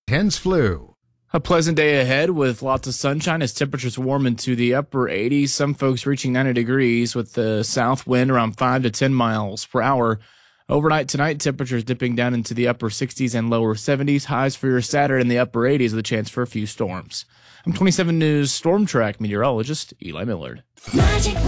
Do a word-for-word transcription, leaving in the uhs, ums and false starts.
Hens flu. A pleasant day ahead with lots of sunshine as temperatures warm into the upper eighties. Some folks reaching ninety degrees with the south wind around five to ten miles per hour. Overnight tonight, temperatures dipping down into the upper sixties and lower seventies. Highs for your Saturday in the upper eighties with a chance for a few storms. I'm twenty-seven News Storm Track meteorologist Eli Millard. Magic